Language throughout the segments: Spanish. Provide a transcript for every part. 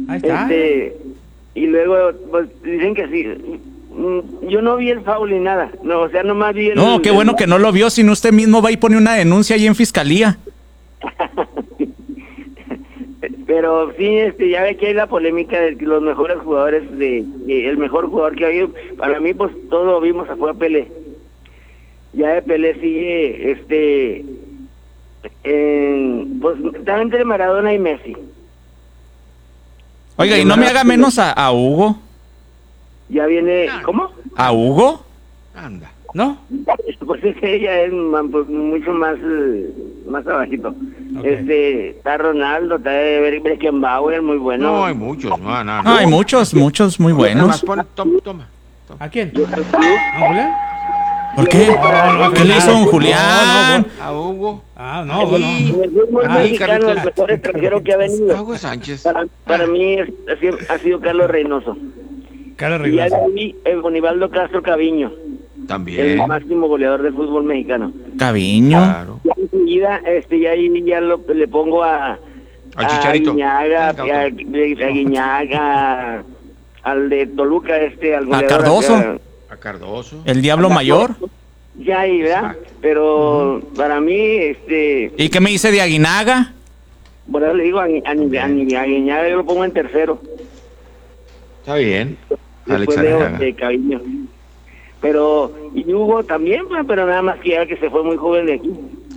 Ahí está. Y luego, pues, dicen que sí. Yo no vi el foul ni nada. No, o sea, nomás vi el... No, qué bueno que no lo vio, si no usted mismo va y pone una denuncia ahí en fiscalía. Pero sí, ya ve que hay la polémica de que los mejores jugadores, el mejor jugador que ha habido. Para mí, pues, todo vimos fue a Pelé. Ya de Pelé sigue, pues, está entre Maradona y Messi. Oiga, y no me haga menos a Hugo. Ya viene, ¿cómo? ¿A Hugo? Anda. ¿No? Pues es que ella es mucho más abajito. Okay. Está Ronaldo, está Beckenbauer, muy bueno. No, hay muchos. No. No, hay muchos muy Nada buenos. más toma. ¿A quién? ¿A Julián? ¿Por qué? No, ¿Qué le hizo don Julián? A Hugo. Ah, no, bueno. En el fútbol mexicano, el mejor extranjero que ha venido. Hugo Sánchez. Para mí ha sido Carlos Reynoso. Carlos Y ya Reynoso. de ahí, Bonibaldo Castro Caviño, También. el máximo goleador del fútbol mexicano. Caviño. Claro. Ya enseguida, ya ahí ya le pongo a Chicharito. Guiñaga, a Guiñaga, al de Toluca, al goleador. A Cardoso. acá. A Cardoso. El Diablo Mayor. Ya ahí, ¿verdad? Exacto. Pero para mí, ¿Y qué me dice de Aguinaga? por eso le digo a Guiñaga, yo lo pongo en tercero. Está bien. Después Alex de Caviño. Pero, y Hugo también, pues, pero nada más que ya que se fue muy joven de aquí.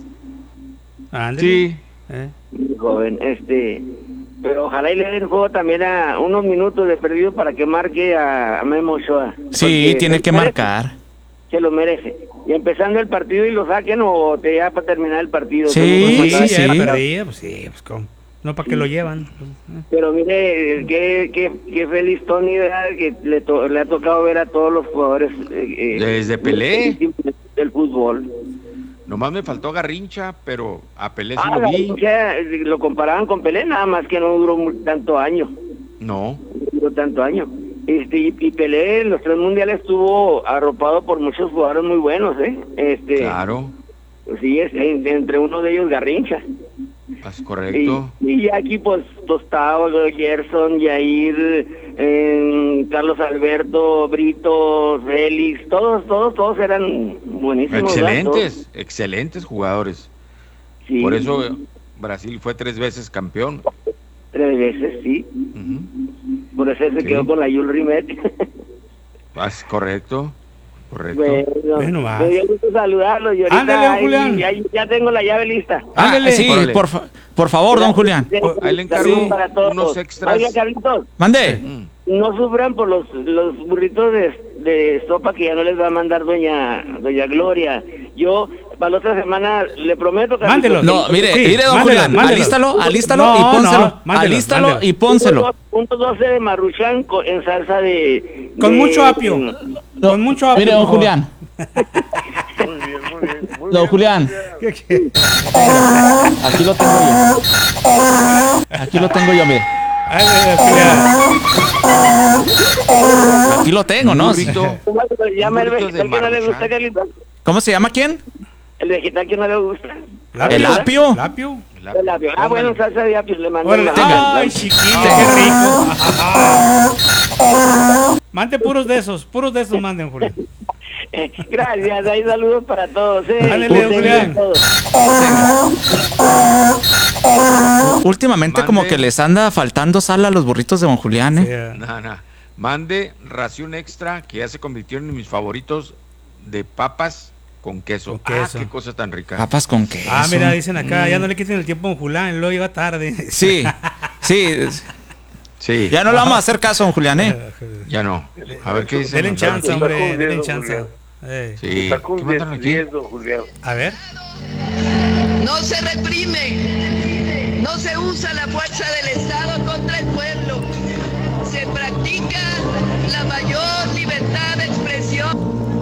Ándale. Sí. Muy joven, pero ojalá y le den juego también a unos minutos de perdido para que marque a Memo Ochoa. Sí, Porque tiene que merece, marcar. se lo merece. Y empezando el partido y lo saquen o te ya para terminar el partido. Sí, Como Sí, sí. ya perdía, pues sí, pues cómo. No, ¿para qué lo llevan? Pero mire, qué feliz Tony, ¿verdad? Que le ha tocado ver a todos los jugadores Desde Pelé. del fútbol. Nomás me faltó Garrincha, pero a Pelé sí lo vi. Lo comparaban con Pelé, nada más que no duró tanto año. No. Duró tanto año. Y Pelé en los 3 mundiales estuvo arropado por muchos jugadores muy buenos, Claro. Sí, entre uno de ellos Garrincha. Es correcto. Y aquí pues Tostado, Gerson, Jair, Carlos Alberto, Brito, Félix, todos eran buenísimos. Excelentes jugadores. Sí, Por eso Brasil fue 3 veces campeón. 3 veces, sí. Ujú. Por eso se quedó con la Jules Rimet. Es correcto. Bueno, va. Me dio gusto saludarlos. Y ahorita Ándale, Julián. ya tengo la llave lista. Ándale. Sí, Órale. por favor, don Julián. Ahí le encargo Saludos para todos. unos extras. Oiga, Carlitos, Mande. no sufran por los burritos de sopa que ya no les va a mandar doña Gloria. Yo, para la otra semana, le prometo, Carlitos. Mándelos. No, mire, Sí, don mándela, Julián, mándela. alístalo No, y pónselo. no, mándelo, Alístalo mándelo. y pónselo. Punto 12 de Maruchan en salsa de... Con mucho apio. Con mucho apio. Mire, don por favor. Julián. Muy bien. Don Julián, ¿Qué? aquí lo tengo yo. Aquí lo tengo yo, mire. Ay, Julián. Aquí lo tengo, ¿no? Burrito. ¿Cómo se llama el burritos de vegetal que no le gusta, Maruchan. Carlitos? ¿Cómo se llama quién? El vegetal que no le gusta. El apio. ¿Lapio? El apio. Ah, bueno, salsa de apio le mandé. Órale, Tenga. ay, chiquito, qué rico. Mande puros de esos, manden, Julián. Gracias, hay saludos para todos. Ándale, Julián. Últimamente como Mande. que les anda faltando sal a los burritos de don Julián, ¿eh? No. Mande ración extra, que ya se convirtieron en mis favoritos, de papas con queso. Con queso. Qué cosa tan rica. Papas con queso. Ah, mira, dicen acá, ya no le quiten el tiempo a don Julián, luego llega tarde. Sí, sí. Sí, Ya no le vamos a hacer caso a don Julián, ¿eh? ya no. A ver qué dicen. Denle los chance, datos. hombre, denle Julián. chance. Sí. Está ¿Qué mandaron aquí? cumpliendo, Julián. A ver. No se reprime, no se usa la fuerza del Estado contra el pueblo, se practica la mayor libertad de expresión.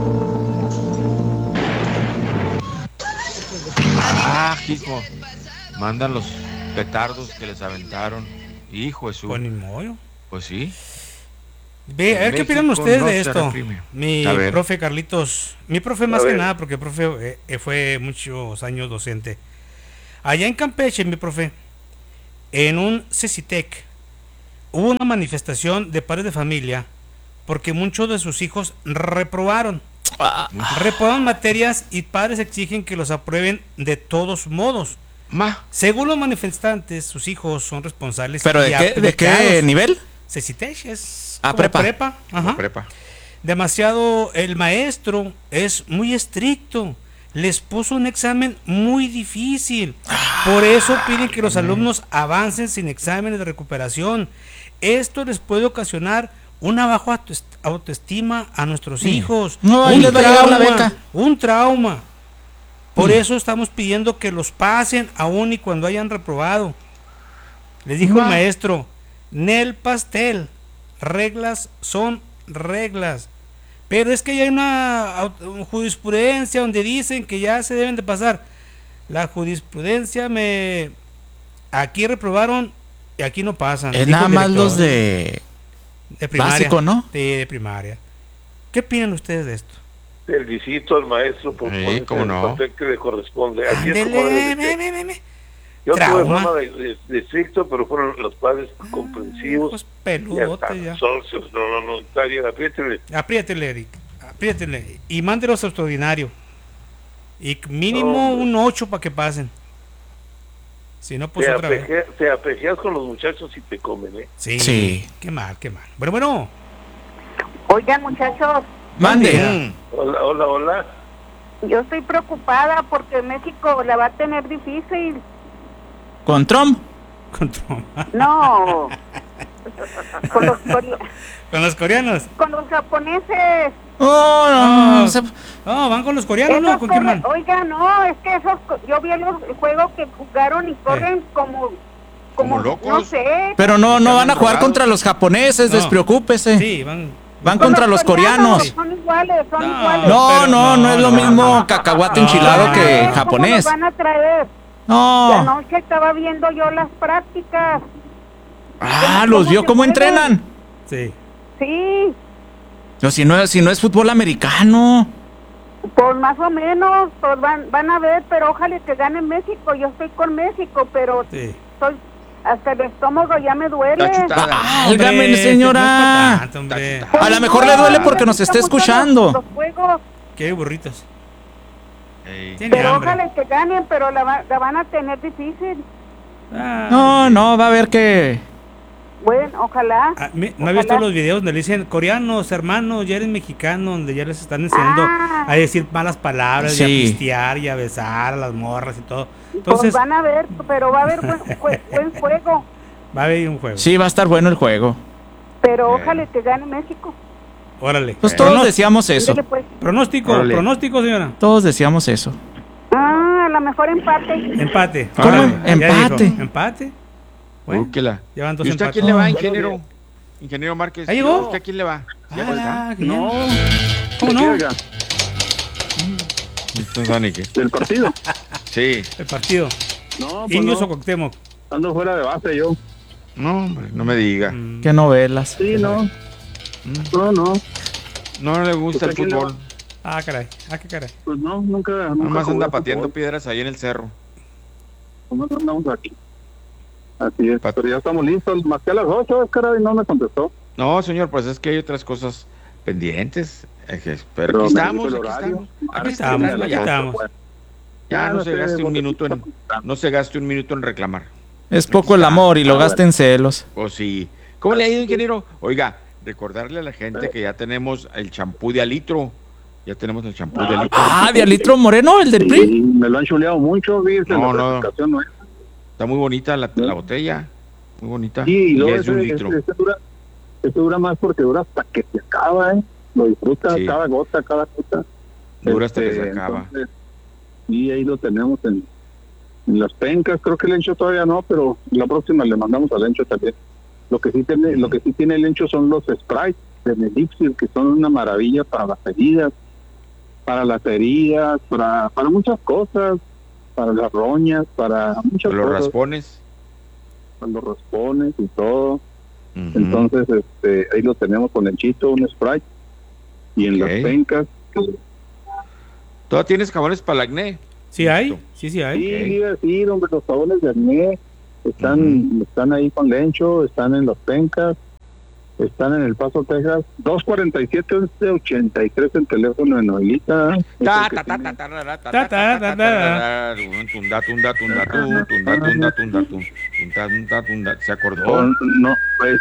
Ah, hijo. Mandan los petardos que les aventaron. Hijo de su. Pues ni modo. Pues sí. Ve, a ver qué México opinan ustedes no de se esto. reprime. Mi A ver. profe Carlitos, mi profe más A que ver. nada, porque el profe fue muchos años docente. Allá en Campeche, mi profe, en un CECITEC, hubo una manifestación de padres de familia porque muchos de sus hijos reprobaron. Reprobaron materias y padres exigen que los aprueben de todos modos. Según los manifestantes, sus hijos son responsables. ¿Pero de qué nivel? Ceciteches. Prepa. Ajá. Prepa. Demasiado, el maestro es muy estricto. Les puso un examen muy difícil. Por eso piden que los alumnos avancen sin exámenes de recuperación. Esto les puede ocasionar una baja autoestima a nuestros hijos. No, ahí les va a llegar la beca. Un trauma. Por eso estamos pidiendo que los pasen aún y cuando hayan reprobado. Les dijo el maestro, Nel Pastel, reglas son reglas. Pero es que ya hay una jurisprudencia donde dicen que ya se deben de pasar. La jurisprudencia aquí reprobaron y aquí no pasan. Es nada más los de primaria. Básico, ¿no? De primaria. ¿Qué opinan ustedes de esto? El visito al maestro por Sí, cómo no. el papel que le corresponde. Así es Ándele, como debe ser. Yo tuve Trauma. fama de estricto, pero fueron los padres comprensivos. Pues Ya peludote están, ya. socios. No, está bien, apriétele. Apriétele, Eric. Apriétele. Y mándelos a extraordinario. Y mínimo No, un 8 para que pasen. Si no, pues otra vez. Te apejeas con los muchachos y te comen, ¿eh? Sí. Qué mal, qué mal. Bueno. Oigan, muchachos, Mande. Hola. yo estoy preocupada porque México la va a tener difícil. ¿Con Trump? Con Trump. No, con los, Con los coreanos. con los japoneses. No. No, van con los coreanos, ¿no? Esos ¿Con quién corren- van? Oiga, no, es que yo vi el juego que jugaron y corren como Como locos. no sé. Pero no van a jugar drogados. contra los japoneses, No. despreocúpese. Sí, van. Van Con contra los coreanos. Son iguales, son No. iguales. No, Pero no es lo mismo cacahuate enchilado Ah, que ¿cómo japonés. los van a traer? La No. noche estaba viendo yo las prácticas. Los vio cómo entrenan. Sí. Sí, Pero si no es fútbol americano. pues más o menos, pues van a ver, pero ojalá que gane México. Yo estoy con México, pero Sí. hasta el estómago ya me duele. Está chutada. Válgame, Hombre, señora. no es pa' tanto, hombre. A lo mejor le duele porque nos está escuchando. Los juegos, Qué burritos. Ey. Tiene pero hambre. ojalá que ganen, pero la van a tener difícil. No, va a ver que... Bueno, ojalá. ¿No has visto los videos donde le dicen coreanos, hermanos, ya eres mexicano, donde ya les están enseñando Ah. a decir malas palabras y a Sí. pistear y a besar a las morras y todo? Pues Entonces, van a ver, pero va a haber buen juego. va a haber un juego. Sí, va a estar bueno el juego. Pero Bien. ojalá que gane México. Órale. Pues todos decíamos eso. Ándele, pues. Pronóstico, Órale. pronóstico, señora. Todos decíamos eso. A lo mejor empate. Empate. ¿Cómo? Órale, ya Empate. dijo. Empate. Bueno, Búsquela. llevan dos ¿Y usted a empates. quién le va, ingeniero? Ingeniero Márquez. ¿Ya llegó? ¿Usted a quién le va? ¿Ya Ah, está? qué bien. ¿Cómo no? No sabe ni qué. ¿Del partido? Sí. El partido. No, pues Indios no. o Cuauhtémoc. Ando fuera de base yo. No, hombre, no me diga. Qué novelas. Sí, no. No. No le gusta el ¿Usted quién le fútbol. Ah, caray. Ah, qué caray. Pues no, nunca Nomás jugué anda pateando fútbol. piedras ahí en el cerro. Nomás andamos aquí. Así es, pero ya estamos listos. Más que a las 8, caray, no me contestó. No, señor, pues es que hay otras cosas pendientes. Pero Pero aquí me estamos, dijo el aquí horario. estamos. Aquí estamos, aquí estamos. Ya no no se sé, gaste un porque minuto en, no se gaste un minuto en reclamar. Es poco el amor y lo gasta en celos. O sí. ¿Cómo le ha ido, ingeniero? Oiga, recordarle a la gente que ya tenemos el champú de alitro. Ya tenemos el champú de alitro. ¿De Alitro Moreno, el del PRI? Sí, me lo han chuleado mucho, fíjese, No, la no. presentación no es. Está muy bonita la botella. Muy bonita. Sí, y Y luego es de un litro. ese dura más porque dura hasta que se acaba, ¿eh? Lo disfruta Sí. cada gota, cada gota. Dura hasta que se acaba. Entonces, y ahí lo tenemos en las pencas. Creo que el Lencho todavía no, pero la próxima le mandamos al Lencho también. Lo que sí tiene el Lencho son los sprays de Melixir, que son una maravilla para las heridas, para muchas cosas, para las roñas, para muchas Los cosas, raspones. para los raspones y todo. Ujú. Entonces, ahí lo tenemos con el Chito, un spray, y en las Ok. pencas. ¿Todavía tienes jabones para el acné? ¿Sí hay? Sí hay. Sí, iba a decir, hombre, los jabones de acné, Están ahí con Lencho, están en Los Pencas, están en El Paso, Texas. 247-1183 el teléfono de Noelita. ¿Se acordó? No,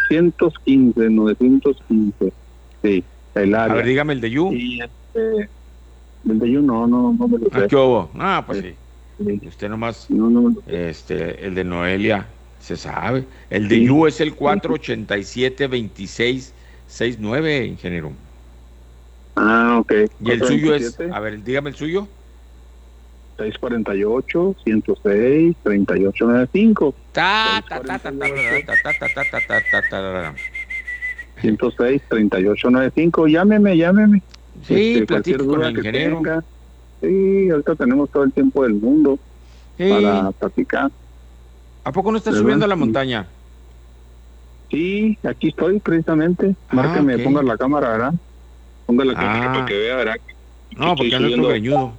915. Sí, el área. A ver, dígame el de You. Y el de You no me lo sé. ¿Qué hubo? Pues sí. Sí. Usted nomás, No. el de Noelia, se sabe. El de You es el 487-2669, ingeniero. Ok. Y el suyo es, 427, a ver, dígame el suyo. 648-106-3895. 106-3895. Llámeme. Sí, cualquier platique con duda el que ingeniero. tenga. Sí, ahorita tenemos todo el tiempo del mundo para platicar. ¿A poco no está ¿Verdad? subiendo a la montaña? Sí, aquí estoy precisamente. Márqueme, ok. ponga la cámara, ¿verdad? Ponga la cámara para que vea, ¿verdad? No, porque ando todo greñudo.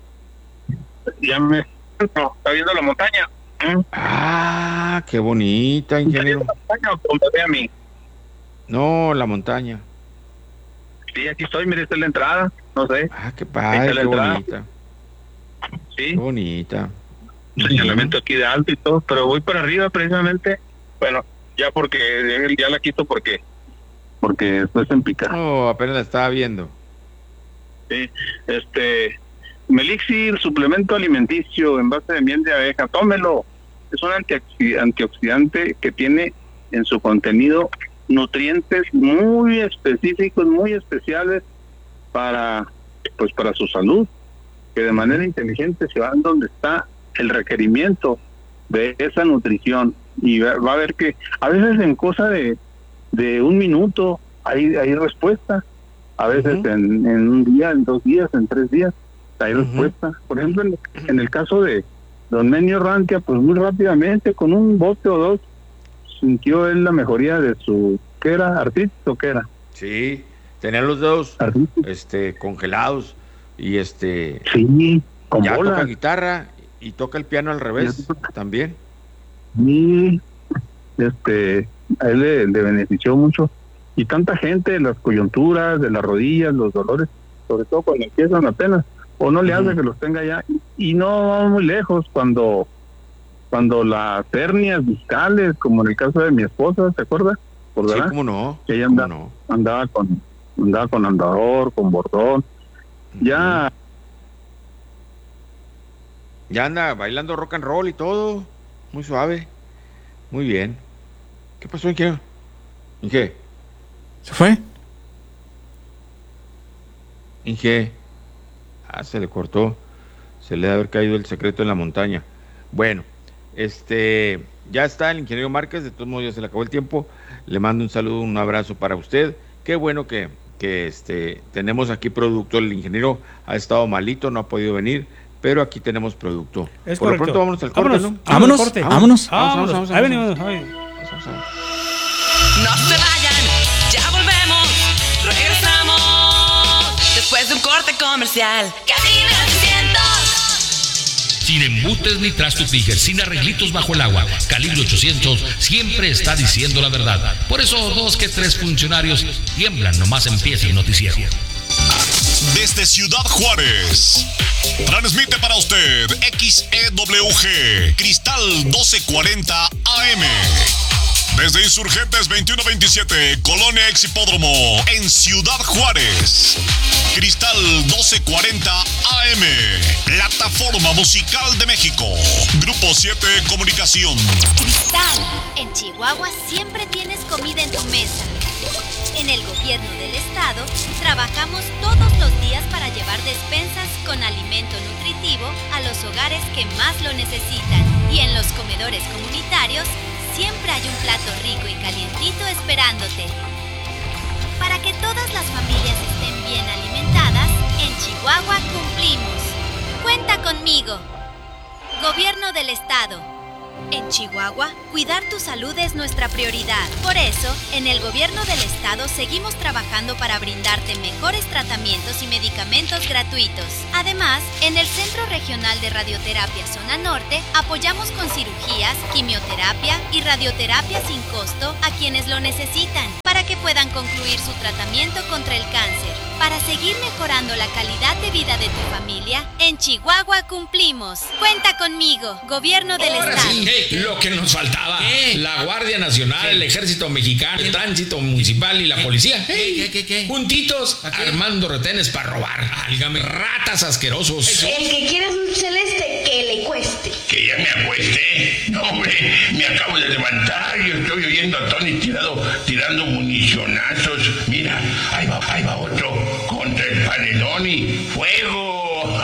Está viendo la montaña. Qué bonita, ingeniero. A mí. No, la montaña. Sí, aquí estoy, mire, esta es la entrada, no sé. Qué padre, qué bonita. Sí. Qué bonita. Señalamiento aquí de alto y todo, pero voy para arriba precisamente. Bueno, ya ya la quito porque después en picar. No, apenas la estaba viendo. Sí, Melixir, suplemento alimenticio en base de miel de abeja, tómelo. Es un antioxidante que tiene en su contenido nutrientes muy específicos, muy especiales para su salud, que de manera inteligente se van donde está el requerimiento de esa nutrición, y va a ver que a veces en cosa de un minuto hay respuesta, a veces en un día, en 2 días, en 3 días hay respuesta. Por ejemplo, en el caso de don Menio Rantia, pues muy rápidamente, con un bote o 2, sintió él la mejoría de su, ¿qué era? ¿Artritis o qué era? Sí, tenía los dedos congelados y sí, con ya bola. toca guitarra y toca el piano al revés también. Y a él le benefició mucho, y tanta gente, las coyunturas de las rodillas, los dolores, sobre todo cuando empiezan apenas, o no le hace que los tenga ya, y no vamos muy lejos, cuando las hernias discales, como en el caso de mi esposa, ¿se acuerda? Sí, ¿verdad? cómo no. Que ella andaba con andador, con bordón, ya anda bailando rock and roll y todo, muy suave, muy bien. ¿Qué pasó, ingeniero? ¿Inge? ¿Se fue? Inge. Se le cortó. Se le debe haber caído el secreto en la montaña. Bueno, ya está el ingeniero Márquez. De todos modos ya se le acabó el tiempo. Le mando un saludo, un abrazo para usted. Qué bueno que tenemos aquí producto. El ingeniero ha estado malito, no ha podido venir, pero aquí tenemos producto. Es Por correcto. lo pronto vámonos al corte, ¿no? Vámonos. Vamos. Ahí venimos. Vamos. No se vayan, ya volvemos, regresamos después de un corte comercial. Cabina 800. Sin embutes ni trastos Tiger, sin arreglitos bajo el agua. Calibre 800 siempre está diciendo la verdad. Por eso 2 que 3 funcionarios tiemblan nomás empieza el noticiero. Desde Ciudad Juárez, transmite para usted XEWG Cristal 1240 AM. Desde Insurgentes 2127, Colonia Ex Hipódromo, en Ciudad Juárez. Cristal 1240 AM, Plataforma Musical de México. Grupo 7 Comunicación. Cristal, en Chihuahua siempre tienes comida en tu mesa. En el gobierno del estado, trabajamos todos los días para llevar despensas con alimento nutritivo a los hogares que más lo necesitan. Y en los comedores comunitarios, siempre hay un plato rico y calientito esperándote. Para que todas las familias estén bien alimentadas, en Chihuahua cumplimos. Cuenta conmigo. Gobierno del Estado. En Chihuahua, cuidar tu salud es nuestra prioridad. Por eso, en el gobierno del estado seguimos trabajando para brindarte mejores tratamientos y medicamentos gratuitos. Además, en el Centro Regional de Radioterapia Zona Norte, apoyamos con cirugías, quimioterapia y radioterapia sin costo a quienes lo necesitan, para que puedan concluir su tratamiento contra el cáncer. Para seguir mejorando la calidad de vida de tu familia, en Chihuahua cumplimos. Cuenta conmigo, Gobierno del Estado. Sí, lo que nos faltaba. La Guardia Nacional, el Ejército Mexicano, el Tránsito Municipal y la Policía. ¿Qué? Juntitos, armando retenes para robar. Álgame. Ratas asquerosos. El que quiera un celeste, que le cueste. Que ya me acuesté. No, hombre, me acabo de levantar y estoy oyendo a Tony tirando municionazos. Mira, ahí va otro. Contra el paredón y fuego.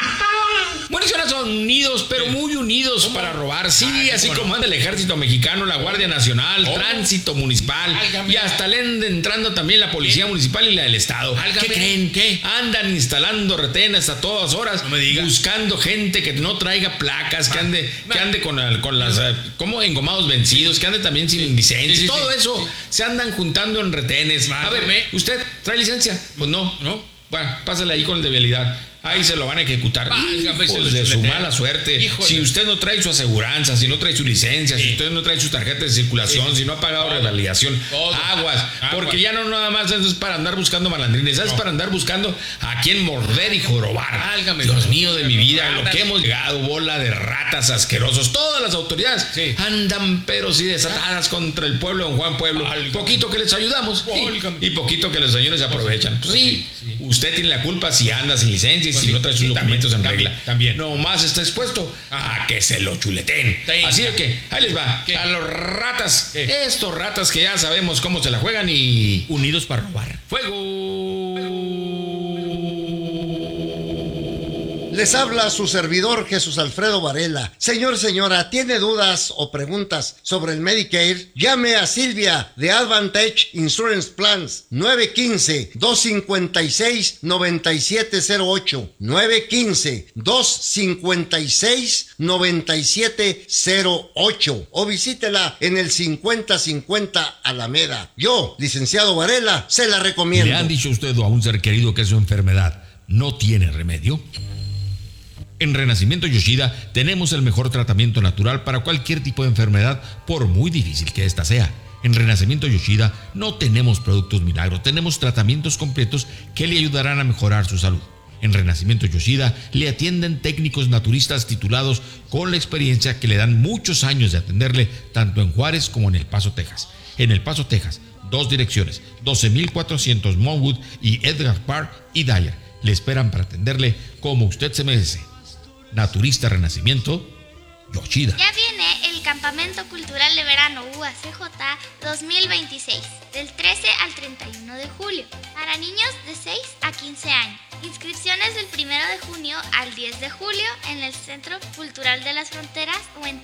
Municionazos unidos, pero muy unidos para robar. Sí, así como anda el Ejército Mexicano, la Guardia Nacional, Tránsito Municipal. Y hasta le anda entrando también la Policía Municipal y la del Estado. ¿Qué creen? Andan instalando retenes a todas horas. No me digas. Buscando gente que no traiga placas, que ande con las como engomados vencidos, que ande también sin licencia. Todo eso se andan juntando en retenes. A ver, ¿usted trae licencia? Pues no. Bueno, pásale ahí con el de vialidad. Ahí se lo van a ejecutar. Hijos de su mala suerte. Híjole. Si usted no trae su aseguranza, si no trae su licencia, si usted no trae su tarjeta de circulación, si no ha pagado revalidación, aguas. Porque ya no nada más es para andar buscando malandrines, es para andar buscando a quien morder y jorobar. Dios mío de mi vida, lo que hemos llegado, bola de ratas asquerosos. Todas las autoridades andan pero sí desatadas contra el pueblo de Don Juan Pueblo. Poquito que les ayudamos y poquito que los señores se aprovechan. Pues sí, usted tiene la culpa si anda sin licencia, si no trae sus documentos en regla. También. Nomás está expuesto a que se lo chuleten. Así de que, ahí les va. A los ratas, estos ratas que ya sabemos cómo se la juegan y unidos para robar. ¡Fuego! Les habla su servidor Jesús Alfredo Varela. Señora, ¿tiene dudas o preguntas sobre el Medicare? Llame a Silvia de Advantage Insurance Plans 915-256-9708 915-256-9708 o visítela en el 5050 Alameda. Yo, licenciado Varela, se la recomiendo. ¿Le han dicho usted a un ser querido que su enfermedad no tiene remedio? En Renacimiento Yoshida tenemos el mejor tratamiento natural para cualquier tipo de enfermedad, por muy difícil que ésta sea. En Renacimiento Yoshida no tenemos productos milagros, tenemos tratamientos completos que le ayudarán a mejorar su salud. En Renacimiento Yoshida le atienden técnicos naturistas titulados con la experiencia que le dan muchos años de atenderle tanto en Juárez como en El Paso, Texas. En El Paso, Texas, 2 direcciones, 12400 Monwood y Edgar Park y Dyer. Le esperan para atenderle como usted se merece. Naturista Renacimiento Yoshida. Ya viene el Campamento Cultural de Verano UACJ 2026, del 13 al 31 de julio, para niños de 6 a 15 años. Inscripciones del 1 de junio al 10 de julio en el Centro Cultural de las Fronteras o en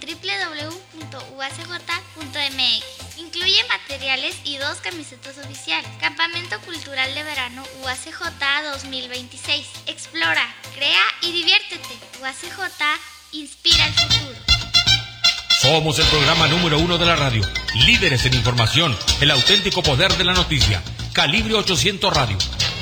www.uacj.mx. Incluye materiales y 2 camisetas oficiales. Campamento Cultural de Verano UACJ 2026. Explora, crea y diviértete. UACJ inspira el futuro. Somos el programa número 1 de la radio. Líderes en información. El auténtico poder de la noticia. Calibre 800 Radio.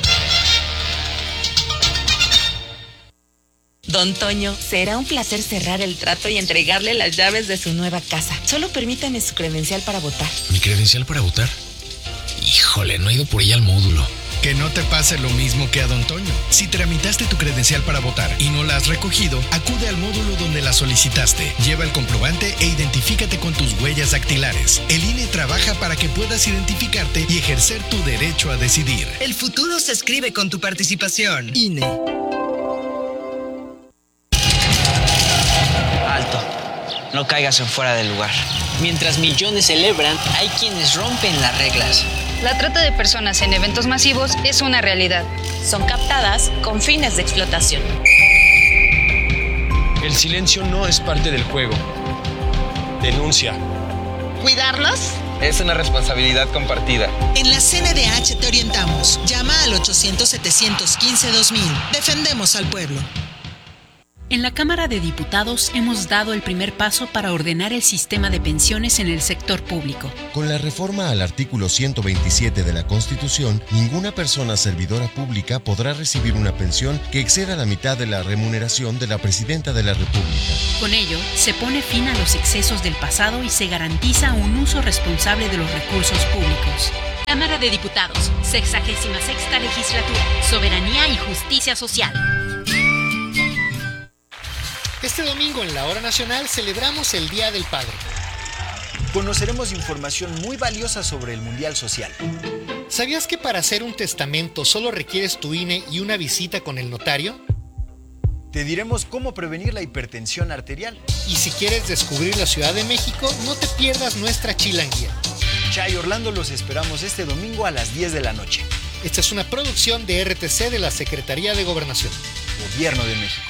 Don Toño, será un placer cerrar el trato y entregarle las llaves de su nueva casa. Solo permítame su credencial para votar. ¿Mi credencial para votar? Híjole, no he ido por ella al módulo. Que no te pase lo mismo que a Don Toño. Si tramitaste tu credencial para votar y no la has recogido, acude al módulo donde la solicitaste. Lleva el comprobante e identifícate con tus huellas dactilares. El INE trabaja para que puedas identificarte y ejercer tu derecho a decidir. El futuro se escribe con tu participación. INE. Alto. No caigas en fuera del lugar. Mientras millones celebran, hay quienes rompen las reglas. La trata de personas en eventos masivos es una realidad. Son captadas con fines de explotación. El silencio no es parte del juego. Denuncia. ¿Cuidarlos? Es una responsabilidad compartida. En la CNDH te orientamos. Llama al 800-715-2000. Defendemos al pueblo. En la Cámara de Diputados hemos dado el primer paso para ordenar el sistema de pensiones en el sector público. Con la reforma al artículo 127 de la Constitución, ninguna persona servidora pública podrá recibir una pensión que exceda la mitad de la remuneración de la Presidenta de la República. Con ello, se pone fin a los excesos del pasado y se garantiza un uso responsable de los recursos públicos. Cámara de Diputados, 66ª Legislatura, Soberanía y Justicia Social. Este domingo en la Hora Nacional celebramos el Día del Padre. Conoceremos información muy valiosa sobre el Mundial Social. ¿Sabías que para hacer un testamento solo requieres tu INE y una visita con el notario? Te diremos cómo prevenir la hipertensión arterial. Y si quieres descubrir la Ciudad de México, no te pierdas nuestra chilanguía. Chay Orlando, los esperamos este domingo a las 10 de la noche. Esta es una producción de RTC de la Secretaría de Gobernación. Gobierno de México.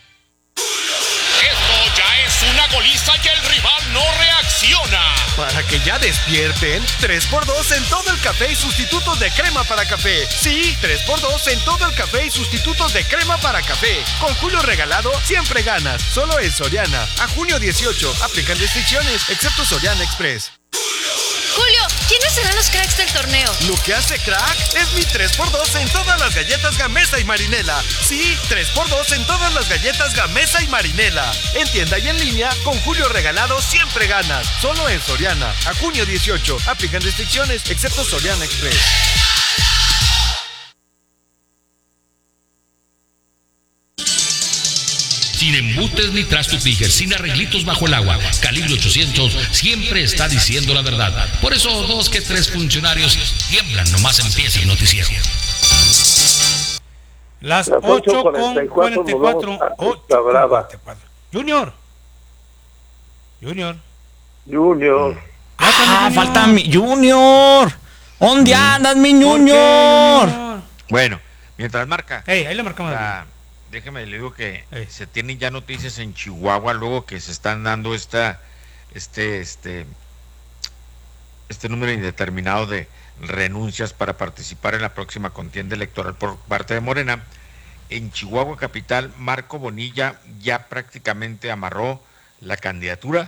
Una goliza y el rival no reacciona. Para que ya despierten, 3x2 en todo el café y sustitutos de crema para café. Sí, 3x2 en todo el café y sustitutos de crema para café. Con Julio Regalado siempre ganas. Solo en Soriana. A junio 18. Aplican restricciones, excepto Soriana Express. Julio, ¿quiénes serán los cracks del torneo? Lo que hace crack es mi 3x2 en todas las galletas Gamesa y Marinela. Sí, 3x2 en todas las galletas Gamesa y Marinela. En tienda y en línea, con Julio Regalado siempre ganas. Solo en Soriana. A junio 18. Aplican restricciones, excepto Soriana Express. Sin embutes ni trastupijes, sin arreglitos bajo el agua. Calibre 800 siempre está diciendo la verdad. Por eso 2 que 3 funcionarios tiemblan nomás empieza el noticiero. Las 8:44. Junior. Falta mi Junior. ¿Dónde andas, mi Junior? Bueno, mientras marca. Ahí le marcamos. Déjeme, le digo que se tienen ya noticias en Chihuahua luego que se están dando este número indeterminado de renuncias para participar en la próxima contienda electoral por parte de Morena. En Chihuahua capital, Marco Bonilla ya prácticamente amarró la candidatura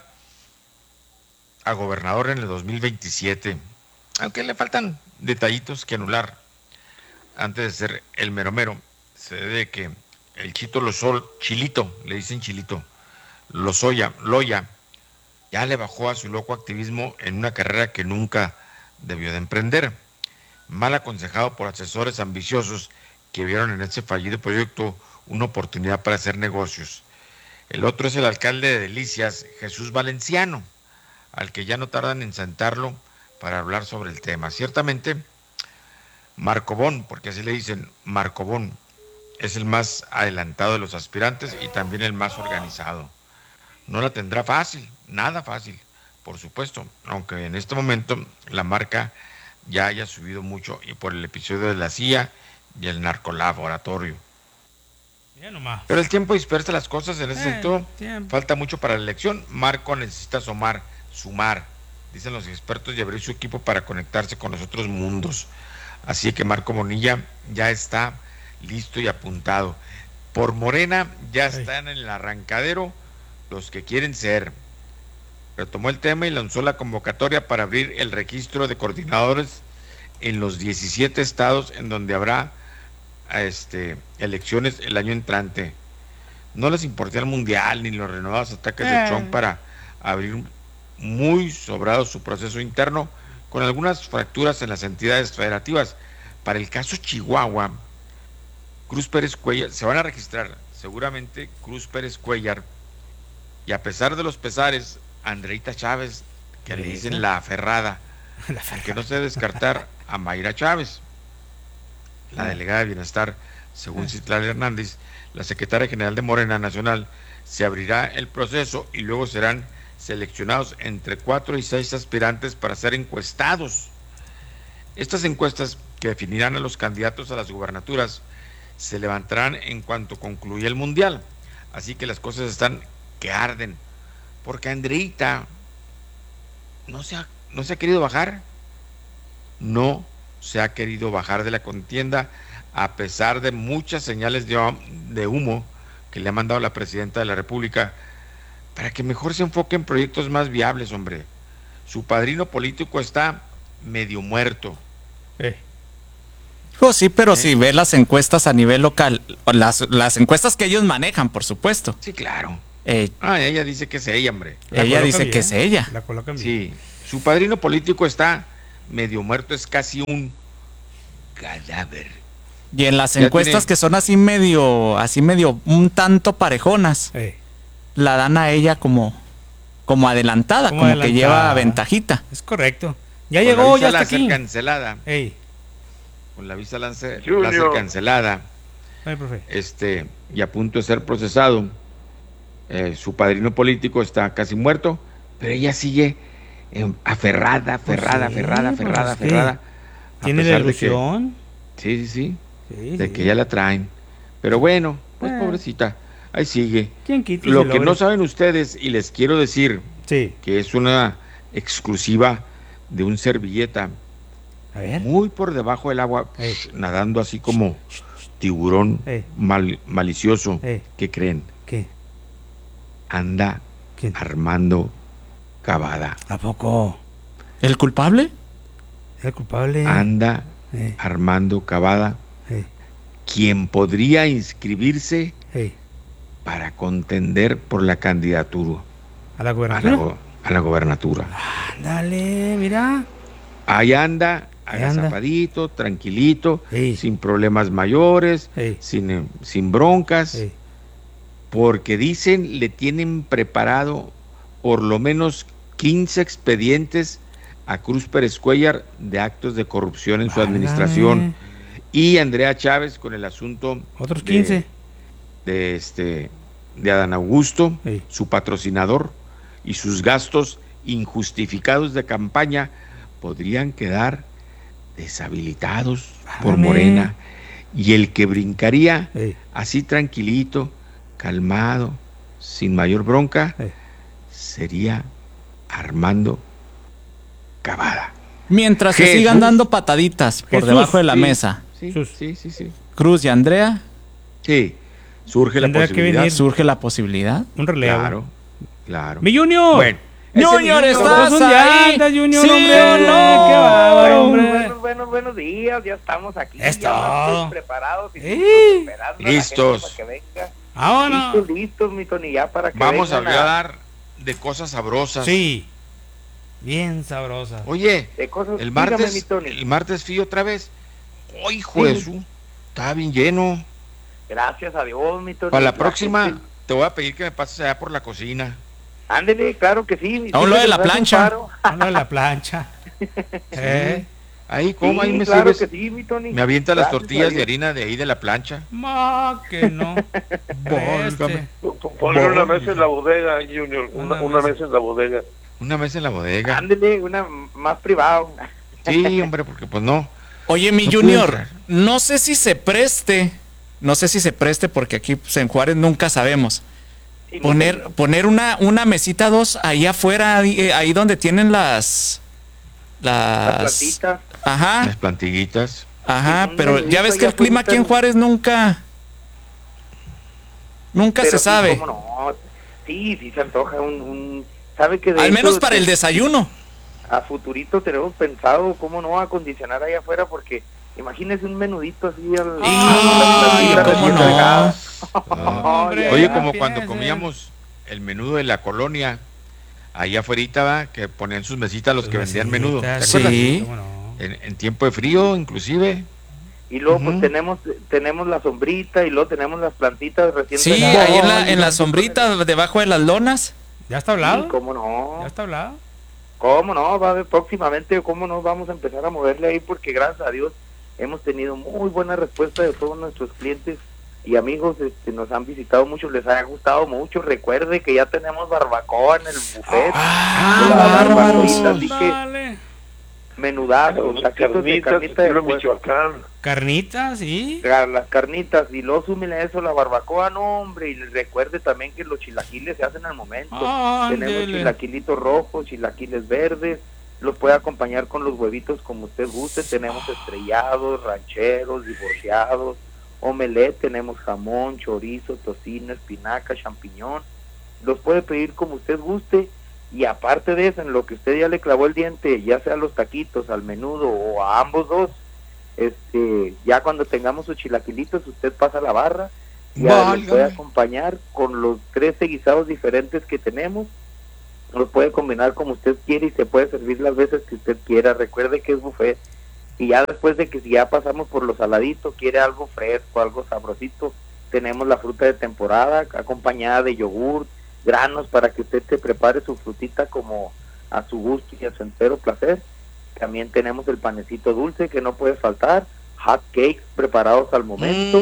a gobernador en el 2027, aunque le faltan detallitos que anular antes de ser el mero mero. Se debe que el Chilito, le dicen Chilito, Loya, ya le bajó a su loco activismo en una carrera que nunca debió de emprender. Mal aconsejado por asesores ambiciosos que vieron en ese fallido proyecto una oportunidad para hacer negocios. El otro es el alcalde de Delicias, Jesús Valenciano, al que ya no tardan en sentarlo para hablar sobre el tema. Ciertamente, Marcobón, porque así le dicen, Marcobón, es el más adelantado de los aspirantes y también el más organizado. No la tendrá fácil, nada fácil, por supuesto, aunque en este momento la marca ya haya subido mucho y por el episodio de la CIA y el narcolaboratorio. Pero el tiempo dispersa las cosas en ese sentido. Falta mucho para la elección. Marco necesita sumar, dicen los expertos, y abrir su equipo para conectarse con los otros mundos. Así que Marco Bonilla ya está listo y apuntado. Por Morena ya están en el arrancadero los que quieren ser. Retomó el tema y lanzó la convocatoria para abrir el registro de coordinadores en los 17 estados en donde habrá elecciones el año entrante. No les importa el mundial ni los renovados ataques de Trump para abrir muy sobrado su proceso interno, con algunas fracturas en las entidades federativas. Para el caso Chihuahua, Cruz Pérez Cuellar, se van a registrar seguramente Cruz Pérez Cuellar, y a pesar de los pesares, Andreita Chávez, que le dicen la aferrada, que no se debe descartar a Mayra Chávez, la delegada de Bienestar, según Citlali Hernández, la secretaria general de Morena Nacional. Se abrirá el proceso y luego serán seleccionados entre 4 y 6 aspirantes para ser encuestados. Estas encuestas, que definirán a los candidatos a las gubernaturas, se levantarán en cuanto concluya el mundial. Así que las cosas están que arden, porque Andreita no se ha querido bajar, de la contienda, a pesar de muchas señales de humo que le ha mandado la presidenta de la República para que mejor se enfoque en proyectos más viables, hombre. Su padrino político está medio muerto. Pues sí, pero si ves las encuestas a nivel local, las encuestas que ellos manejan, por supuesto. Sí, claro. Ella dice que es ella, hombre. Ella dice que es ella. La colocan bien. Sí, su padrino político está medio muerto, es casi un cadáver. Y en las Ya encuestas tiene- que son así medio un tanto parejonas, la dan a ella como adelantada, como que adelantada. lleva ventajita. Es correcto. Ya Con llegó, la ya visa está láser aquí. cancelada. Con la visa láser cancelada. Profe. Y a punto de ser procesado. Su padrino político está casi muerto, pero ella sigue aferrada. ¿Tiene la ilusión? Sí. De que ya la traen. Pero bueno, pues pobrecita, ahí sigue. ¿Quién quita y Lo se que logra? no saben ustedes, y les quiero decir, que es una exclusiva de un servilleta, muy por debajo del agua, nadando así como tiburón malicioso. ¿Qué creen? ¿Qué? Anda Armando Cavada. ¿A poco? ¿El culpable? El culpable. Anda Armando Cavada, quien podría inscribirse para contender por la candidatura ¿A la gobernatura? a la gobernatura. Dale, mira. Ahí anda, agazapadito, tranquilito, sin problemas mayores, sin broncas, porque dicen le tienen preparado por lo menos 15 expedientes a Cruz Pérez Cuellar de actos de corrupción en su administración, y Andrea Chávez con el asunto otros 15 de Adán Augusto, su patrocinador, y sus gastos injustificados de campaña podrían quedar deshabilitados por Morena, y el que brincaría así tranquilito, calmado, sin mayor bronca, sería Armando Cavada. Mientras se Jesús. sigan dando pataditas por Jesús, debajo de la sí, mesa. Sí. Cruz y Andrea. Sí, surge la Tendrá que posibilidad. venir. Surge la posibilidad. Un relevo. Claro. ¡Mi Junior! Bueno, Junior, ¿estás ¿Dónde ahí? andas, Junior, ¿Sí hombre? o no? ¡Qué bárbaro, hombre! Buenos días, ya estamos aquí. Es ya todo. estamos preparados y esperando Listos. a la gente para que venga. Vámonos. Listos, mi Tony, ya para que Vamos a vengan hablar de cosas sabrosas. Sí. Bien sabrosa. Oye, de cosas. el Dígame, martes, mi Tony. fui otra vez. ¡Oh, hijo de su! Estaba bien lleno. Gracias a Dios, mi Tony. Para la La próxima gente- te voy a pedir que me pases allá por la cocina. Ándele, claro que sí. Aún lo de la Siempre nos hace un plancha. paro. Habla de la plancha. Ahí, ¿cómo? Sí, Ahí me claro sirves. que sí, mi Tony. Me avienta las Gracias a tortillas Dios. de harina de ahí de la plancha. Ma, que no. Válgame. Ponle una mesa en la bodega, Junior. Una mesa en la bodega. Una mesa en la bodega. Ándele, una más privado. Sí, hombre, porque pues no. Oye, mi No puedo Junior, entrar. no sé si se preste porque aquí pues, en Juárez nunca sabemos. Poner una mesita dos ahí afuera, ahí donde tienen las plantitas. Ajá, Las plantiguitas. ajá, un pero menudito ya ves que allá el clima afuera. aquí en Juárez nunca Pero se sí, sabe. ¿cómo no? Sí se antoja un ¿sabe que de Al menos hecho, para el desayuno. A futurito tenemos pensado cómo no acondicionar allá afuera, porque imagínese un menudito así al... ¿cómo no? Hombre, Oye, ya como piensen. cuando comíamos el menudo de la colonia, allá afuera, ¿va? Que ponían sus mesitas los que vendían menudo. ¿Te mesitas, acuerdas? Sí. En tiempo de frío, inclusive. Y luego pues tenemos la sombrita y luego tenemos las plantitas recién Sí, regadas. ahí en la sombrita, debajo de las lonas. ¿Ya está hablado? Sí, ¿cómo no? ¿Ya está hablado? ¿Cómo no? Va a haber próximamente, ¿cómo no? Vamos a empezar a moverle ahí, porque gracias a Dios hemos tenido muy buena respuesta de todos nuestros clientes y amigos. Nos han visitado mucho, les ha gustado mucho. Recuerde que ya tenemos barbacoa en el buffet. bárbaros. Así que menudazos, taquitos de carnita de puerco. Michoacán. Carnitas, sí. Las carnitas, y luego súmele a eso la barbacoa, no hombre, y recuerde también que los chilaquiles se hacen al momento. Ándele. Tenemos chilaquilitos rojos, chilaquiles verdes, los puede acompañar con los huevitos como usted guste. Tenemos estrellados, rancheros, divorciados, omelette, tenemos jamón, chorizo, tocino, espinaca, champiñón. Los puede pedir como usted guste, y aparte de eso, en lo que usted ya le clavó el diente, ya sea a los taquitos, al menudo o a ambos dos, ya cuando tengamos sus chilaquilitos, usted pasa a la barra y los puede acompañar con los 13 guisados diferentes que tenemos. Los puede combinar como usted quiere y se puede servir las veces que usted quiera. Recuerde que es buffet. Y ya después de que si ya pasamos por los saladitos, quiere algo fresco, algo sabrosito, tenemos la fruta de temporada acompañada de yogur, granos, para que usted se prepare su frutita como a su gusto y a su entero placer. También tenemos el panecito dulce que no puede faltar, hot cakes preparados al momento,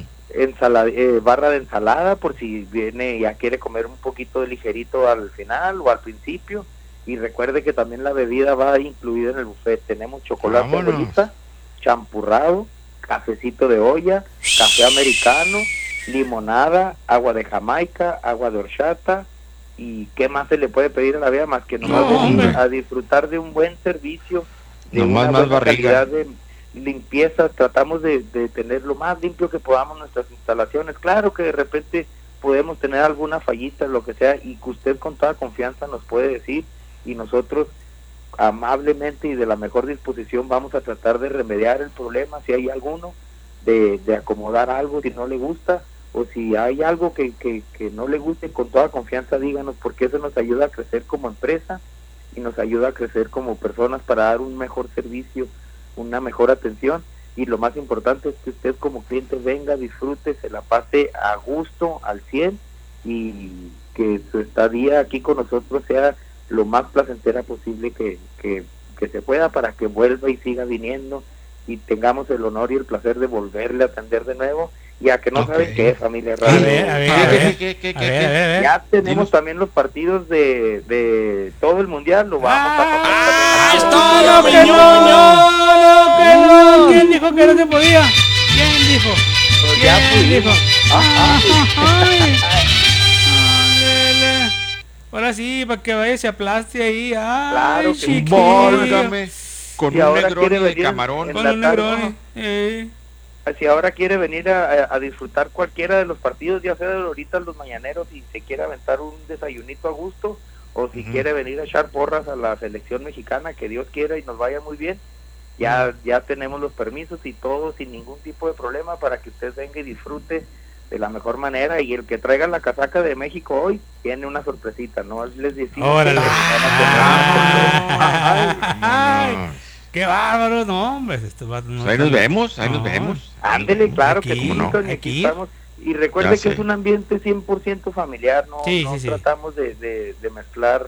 barra de ensalada por si viene y ya quiere comer un poquito de ligerito al final o al principio. Y recuerde que también la bebida va incluida en el buffet. Tenemos chocolate abuelita, champurrado, cafecito de olla, café americano, limonada, agua de Jamaica, agua de horchata. ¿Y qué más se le puede pedir a la vida más que nomás venir a disfrutar de un buen servicio, de una buena calidad de limpieza? Tratamos de tener lo más limpio que podamos nuestras instalaciones. Claro que de repente podemos tener alguna fallita, lo que sea, y que usted con toda confianza nos puede decir, y nosotros amablemente y de la mejor disposición vamos a tratar de remediar el problema, si hay alguno, de acomodar algo si no le gusta, o si hay algo que no le guste, con toda confianza díganos, porque eso nos ayuda a crecer como empresa y nos ayuda a crecer como personas para dar un mejor servicio, una mejor atención. Y lo más importante es que usted como cliente venga, disfrute, se la pase a gusto, al 100, y que su estadía aquí con nosotros sea lo más placentera posible que se pueda, para que vuelva y siga viniendo y tengamos el honor y el placer de volverle a atender de nuevo. Ya que no saben qué es, familia Radio. Ya tenemos también los partidos de todo el mundial, lo vamos a pasar. ¡Es todo, no! ¿Quién dijo que no se podía? ¿Quién dijo? ¿Quién dijo? Ahora sí, para que vaya y se aplaste ahí. ¡Ay, claro, chiquillo! Con un negroni de camarón. Con un negroni. Si ahora quiere venir a disfrutar cualquiera de los partidos, ya sea de ahorita los mañaneros, y se quiere aventar un desayunito a gusto, o si quiere venir a echar porras a la selección mexicana, que Dios quiera y nos vaya muy bien, ya tenemos los permisos y todo sin ningún tipo de problema para que usted venga y disfrute de la mejor manera. Y el que traiga la casaca de México hoy tiene una sorpresita, ¿no? Les decimos. ¡Órale! ¡Qué bárbaro! No, hombre. Ahí nos vemos, ahí nos vemos. Ándele, claro aquí, que sí, no. aquí estamos. Y recuerde que es un ambiente 100% familiar, no tratamos de mezclar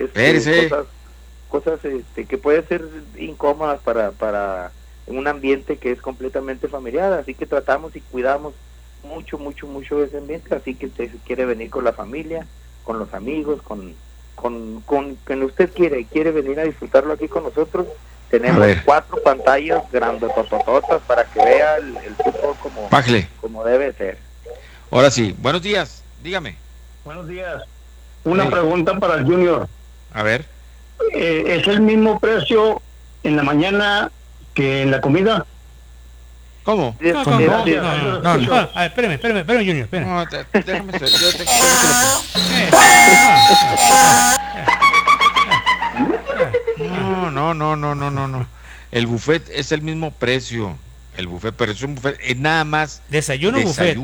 cosas que pueden ser incómodas para un ambiente que es completamente familiar. Así que tratamos y cuidamos mucho ese ambiente. Así que usted quiere venir con la familia, con los amigos, con quien usted quiere venir a disfrutarlo aquí con nosotros. Tenemos 4 pantallas grandototototas para que vea el fútbol como debe ser. Ahora sí, buenos días, dígame. Buenos días. Una pregunta para el Junior. A ver. ¿Es el mismo precio en la mañana que en la comida? ¿Cómo? No. Espérame, Junior, espérame. No, déjame ser, yo te No. El buffet es el mismo precio. El buffet, pero es un buffet, es nada más desayuno.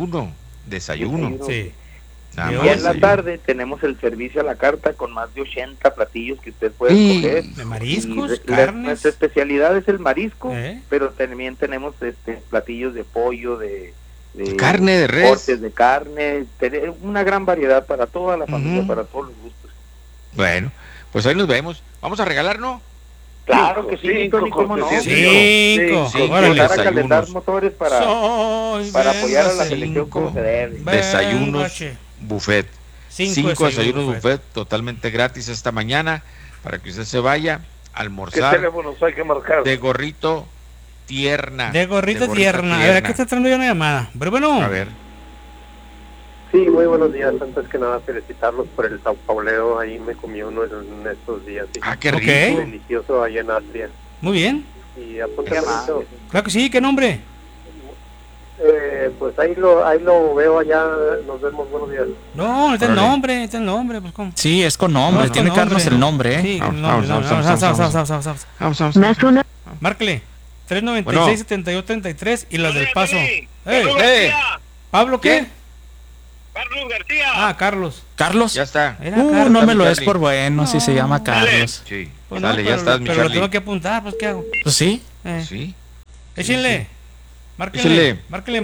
Sí. Y en la tarde tenemos el servicio a la carta con más de 80 platillos que usted puede escoger. De mariscos, carnes. Nuestra especialidad es el marisco, pero también tenemos platillos de pollo, de carne, de res, cortes de carne, una gran variedad para toda la familia, para todos los gustos. Bueno, pues ahí nos vemos. Vamos a regalar, ¿no? Claro que sí, Tony, ¿cómo no? 5. Para calentar motores para apoyar a la selección como se debe. Desayunos buffet. 5 desayunos buffet totalmente gratis esta mañana para que usted se vaya a almorzar. ¿Qué teléfonos hay que marcar? De gorrito tierna. A ver, aquí está entrando ya una llamada. Pero bueno. A ver. Sí, muy buenos días. Antes que nada, felicitarlos por el Sao Pauleo. Ahí me comí uno en estos días. Sí. Ah, qué rico. Delicioso allá en Astria. Muy bien. Y apunta mucho. Claro que sí, ¿qué nombre? Pues ahí lo veo allá, nos vemos, buenos días. No, este es el nombre, pues ¿cómo? Sí, es con nombre, tiene que darnos el nombre, Sí, Vamos. Márquele. 396-7233 y las del Paso. ¿Pablo qué? Carlos García. Ah, Carlos. ¿Carlos? Ya está. Carlos, no me lo Charlie. es por bueno, si se llama Carlos. Sí, Pues dale, no, ya estás, mi pero lo Charlie. tengo que apuntar, pues ¿qué hago? Pues sí. Sí. Échenle. Márquele.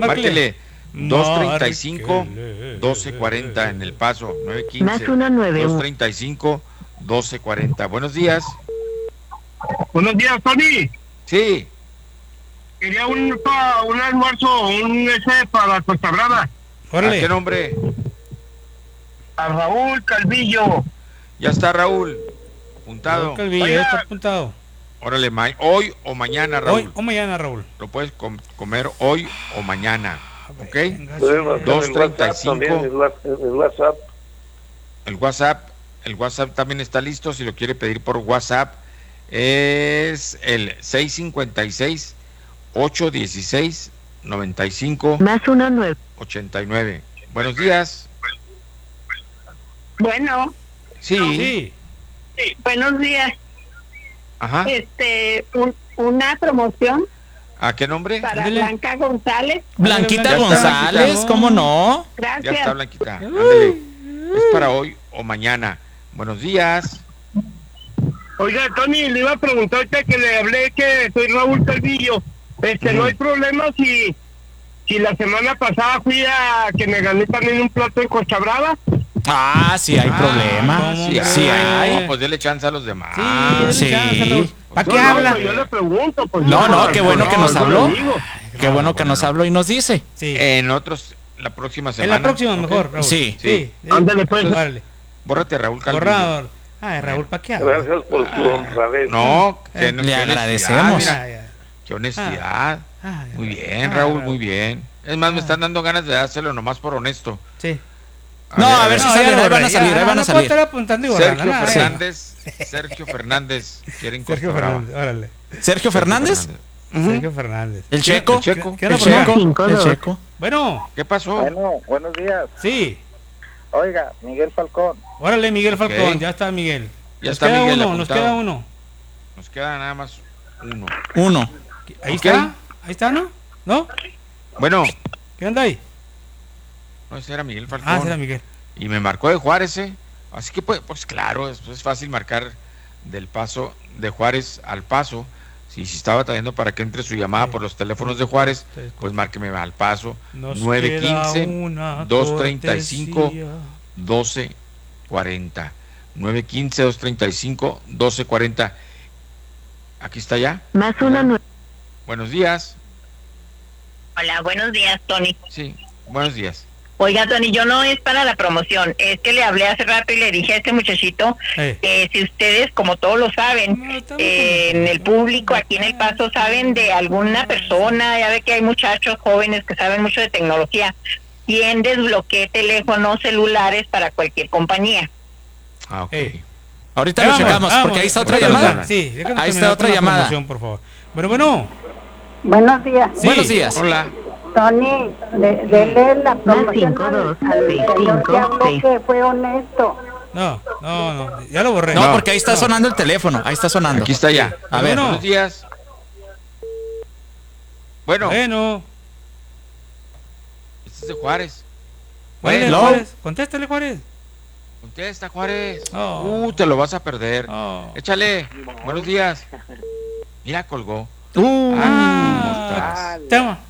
235 1240 en El Paso, 915. Más 191. 235 1240. Buenos días. Buenos días, Tony. Sí. Quería un almuerzo, para Costa Brava. ¿A qué nombre? A Raúl Calvillo. Ya está, Raúl. Apuntado. Calvillo, ya está apuntado. Órale, hoy o mañana, Raúl. Hoy o mañana, Raúl. Lo puedes comer hoy o mañana. ¿Ok? 235. El WhatsApp. El WhatsApp también está listo. Si lo quiere pedir por WhatsApp, es el 656 816 95 Más 191. 89. Buenos días. Bueno. Sí. Buenos días. Ajá. Una promoción ¿A qué nombre? para Blanca González. Blanquita González, ¿cómo no? Gracias. Ya está, Blanquita. Ándale. Es para hoy o mañana. Buenos días. Oiga, Tony, le iba a preguntar ahorita que le hablé que soy Raúl Calvillo. No hay problema si la semana pasada fui a que me gané también un plato en Costa Brava. Ah, sí hay problema. Sí hay. Pues dele chance a los demás. Sí. ¿Para qué habla? Yo le pregunto. Pues, No, qué bueno que nos habló. Qué bueno que nos habló y nos dice. Sí. En otros, la próxima semana. En la próxima mejor, Raúl. Sí. Ándale, pues. Órale. Bórrate, Raúl Calvillo. Borrador. Ay, Raúl, ¿para qué habla? Gracias por su honradez. No, Le agradecemos. Qué honestidad. Muy bien, Raúl, muy bien. Es más, me están dando ganas de dárselo nomás por honesto. Sí. A ver si salen, ahí van a salir. Sergio Fernández. ¿Quieren Sergio Fernández, órale. ¿Sergio Fernández? Sergio Fernández. ¿El Checo? ¿Qué onda por acá? El Checo. Bueno. ¿Qué pasó? Bueno, buenos días. Sí. Oiga, Miguel Falcón. Órale, Miguel Falcón, Ok. ya está Miguel. Ya está Miguel Nos apuntado. queda uno. Nos queda nada más uno. Ahí Ok. está, ¿no? ¿No? Bueno. ¿Qué onda ahí? No, ese era Miguel Falcón. Ah, ese era Miguel. Y me marcó de Juárez, Así que pues claro, es fácil marcar del Paso, de Juárez al Paso. Si estaba trayendo para que entre su llamada por los teléfonos de Juárez, pues márqueme al Paso. 915-235-1240. 915-235-1240. Aquí está ya. Más 191. Buenos días. Hola, buenos días, Tony. Sí, buenos días. Oiga, Tony, yo no es para la promoción, es que le hablé hace rato y le dije a este muchachito que si ustedes, como todos lo saben, en el público aquí en El Paso saben de alguna persona, ya ve que hay muchachos jóvenes que saben mucho de tecnología, quien desbloquee teléfonos celulares para cualquier compañía. Ah, ok. Ahorita lo checamos, porque ahí está otra llamada. Sí, ahí está otra llamada. Por favor. Bueno. Buenos días. Sí. Buenos días. Hola. Tony, dele la promoción al señor que habló que fue honesto. No, ya lo borré. No, porque ahí está sonando el teléfono, ahí está sonando. Aquí está ya. A ver. Buenos días. Bueno. Este es de Juárez. Bueno, Juárez. Contéstale, Juárez. Contesta, Juárez. Te lo vas a perder. Échale. Buenos días. Mira, colgó. Toma.